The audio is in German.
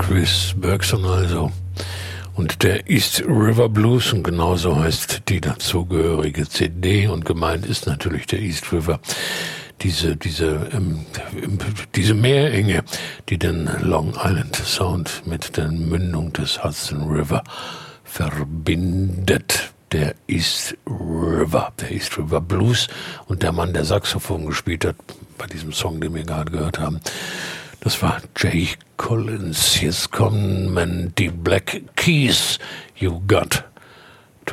Chris Bergson also. Und der East River Blues, und genauso heißt die dazugehörige CD, und gemeint ist natürlich der East River, diese Meerenge, die den Long Island Sound mit der Mündung des Hudson River verbindet. Der East River Blues, und der Mann, der Saxophon gespielt hat bei diesem Song, den wir gerade gehört haben, das war Jay Collins. Jetzt kommen die Black Keys. You got